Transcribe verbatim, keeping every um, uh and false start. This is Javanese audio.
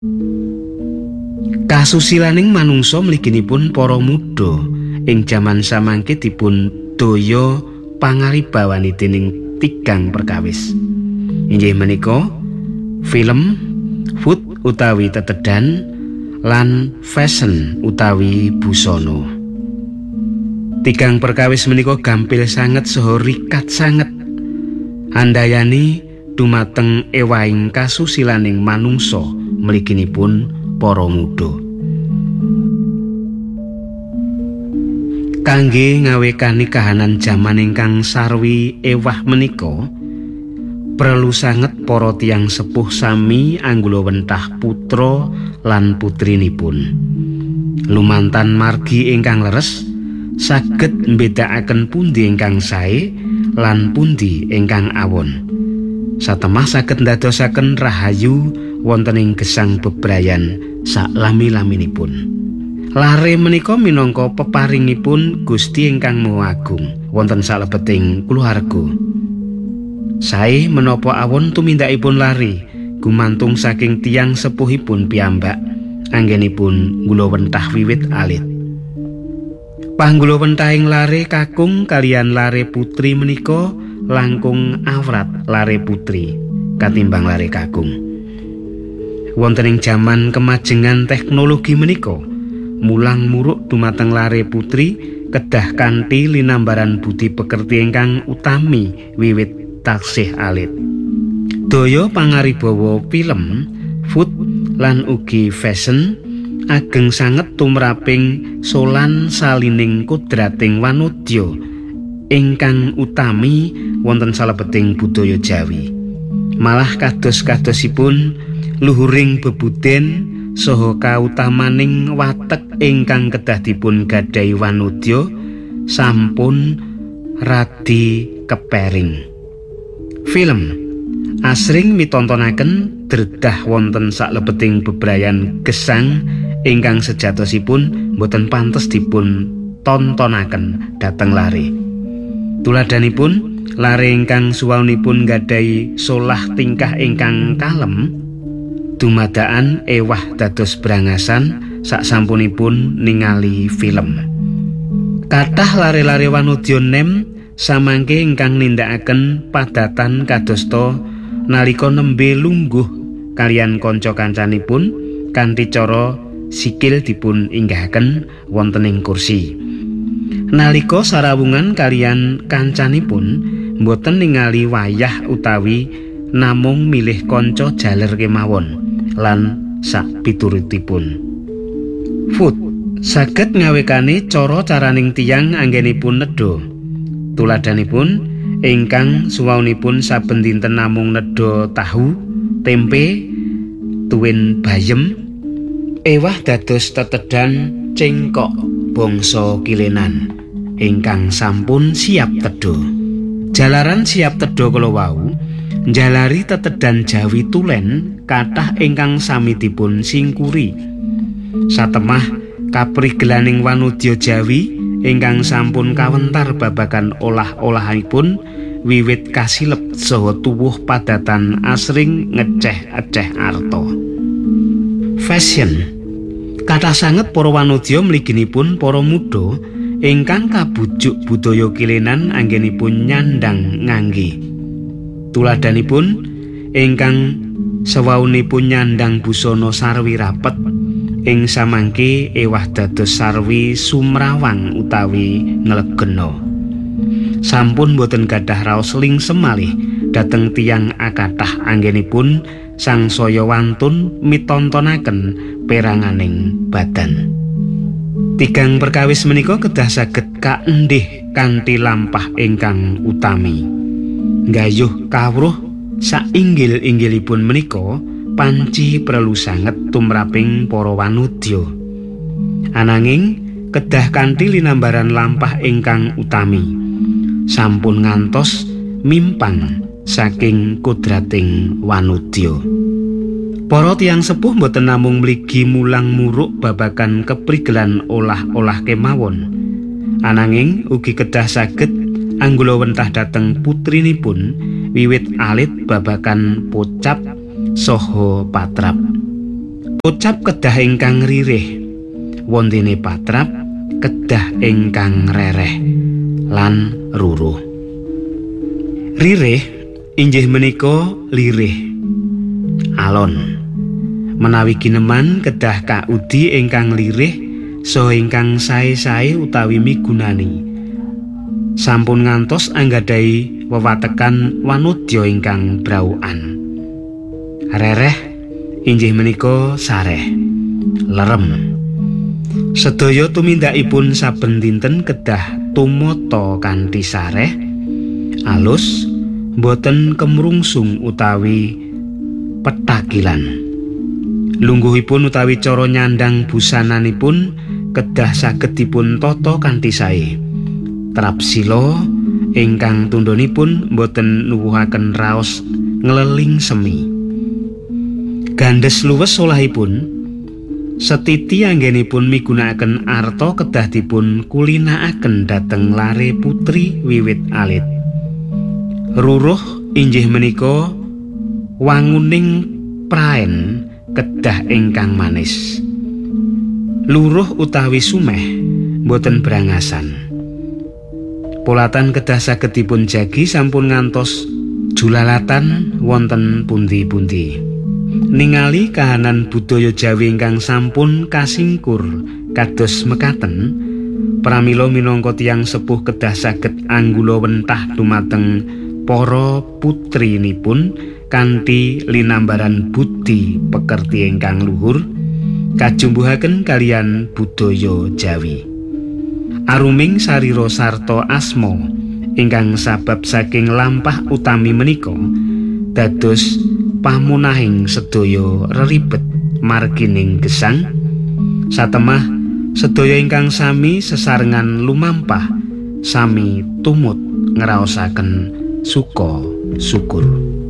Kasusilaning manungsa mliginipun para mudha ing jaman samangke dipun daya pangaribawani dening tigang perkawis. Inggih menika film, food utawi tetedan lan fashion utawi busana. Tigang perkawis menika gampil sanget saha rikat sanget andayani dumateng ewahing kasusilaning manungsa mliginipun para mudha. Kangge ngawekani kahanan jaman ingkang sarwi ewah menika perlu sanget para tiyang sepuh sami anggulawentah putra lan putrinipun. Lumantan margi ingkang leres saged mbedakaken pundi ingkang sae lan pundi ingkang awon. Satemah saged ndadosaken rahayu wonten ing gesang bebrayan saklami-laminipun. Lare menika minangka peparingipun Gusti ingkang Maha Agung wonten salebeting kulawarga. Sae menapa awon tumindakipun lare gumantung saking tiyang sepuhipun piyambak anggenipun nggulawentah wiwit alit. Panggulawentahing lare kakung kaliyan lare putri menika langkung awrat lare putri katimbang lare kakung. Wonten ing jaman kemajengan teknologi menika mulang muruk dumateng lare putri kedah kanthi linambaran budi pekerti ingkang utami wiwit taksih alit. Daya pangaribawa film, food lan ugi fashion ageng sanget tumraping solan salining kodrating wanodya ingkang utami wonten salebeting budaya Jawi. Malah kados-kadosipun luhuring bebuden saha kautamaning watek ingkang kedah dipun gadhahi wanodya sampun radi kepering. Film asring mitontonaken dredah wonten saklebeting bebrayan gesang ingkang sejatosipun boten pantes dipun tontonaken dhateng lare. Tuladhanipun lare ingkang suwanipun gadhahi solah tingkah ingkang kalem dumadaan ewah dados brangasan saksampunipun ningali film. Kathah lare-lare wanodya nem samangke ingkang nindakaken padatan kadosta nalika nembe lungguh kaliyan kanca-kancanipun kanthi cara sikil dipun inggahaken wonten ing kursi. Nalika sarawungan kaliyan kancanipun mboten ningali wayah utawi namung milih kanca jaler kemawon lan sak piturutipun. Food saged ngawekani cara caraning tiyang anggenipun nedha. Tuladhanipun ingkang suwanipun saben dinten namung nedha tahu, tempe, tuwin bayem, ewah dados tetedan cengkok bangsa kilenan ingkang sampun siap tedha. Jalaran siap tedha kala wau njalari tetedan Jawi tulen kathah ingkang sami dipun singkuri. Satemah kaprigelaning wanodya Jawi ingkang sampun kawentar babagan olah-olahanipun wiwit kasilep saha tuwuh padatan asring ngeceh-eceh arta. Fashion kathah sanget para wanodya mliginipun para mudha ingkang kabujuk budaya kilenan anggenipun nyandang ngangge. Tuladhanipun ingkang sewaunipun nyandang busana sarwi rapet ing samangke ewah dados sarwi sumrawang utawi nglegena. Sampun boten gadhah raos lingsem malih dhateng tiyang akathah anggenipun sangsaya wantun mitontonaken peranganing badan. Tigang perkawis menika kedah saged kaendhih kanthi lampah ingkang utami. Nggayuh kawruh sainggil-inggilipun menika panci perlu sanget tumraping para wanodya. Ananging kedah kanthi linambaran lampah ingkang utami sampun ngantos mimpang saking kodrating wanodya. Para tiyang sepuh boten namung mligi mulang muruk babagan keprigelan olah-olah kemawon, ananging ugi kedah saged anggulawentah dhateng putrinipun wiwit alit babagan pocap saha patrap. Ucap kedah ingkang ririh, wontene patrap kedah ingkang rereh lan ruruh. Ririh inggih menika lirih, alon. Menawi gineman kedah kaudi ingkang lirih saha ingkang sae-sae utawi migunani, sampun ngantos anggadhahi wewatekan wanodya ingkang braukan. Rereh inggih menika sareh, lerem. Sedaya tumindakipun saben dinten kedah tumata kanthi sareh, alus, boten kemrungsung utawi petakilan. Lungguhipun utawi cara nyandang busananipun kedah saged dipun tata kanthi sae. Trapsila ingkang tundhonipun boten nuwuhaken raos ngleling semi. Gandes luwes solahipun, setiti anggenipun migunakaken arta kedah dipun kulinakaken dhateng lare putri wiwit alit. Ruruh inggih menika wanguning praen kedah ingkang manis. Luruh utawi sumeh boten brangasan. Polatan kedah saged dipun jagi sampun ngantos julalatan wonten pundi-pundi. Ningali kahanan budaya Jawi ingkang sampun kasingkur kados mekaten, pramila minangka tiyang sepuh kedah saged anggula wentah dumateng para putrinipun kanthi linambaran budi pekerti ingkang luhur kajumbuhaken kalian budaya Jawi. Aruming sarira sarta asma ingkang sabab saking lampah utami menika dados pamunahing sedaya reribet margining gesang, satemah sedaya ingkang sami sesarengan lumampah sami tumut ngraosaken suka syukur.